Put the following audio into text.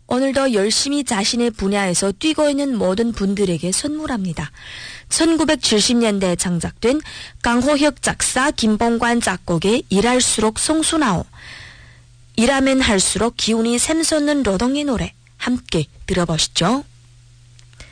오늘도 열심히 자신의 분야에서 뛰고 있는 모든 분들에게 선물합니다. 1970년대에 창작된 강호혁 작사 김봉관 작곡의 일할수록 성수나오. 일하면 할수록 기운이 샘솟는 노동의 노래 함께 들어보시죠.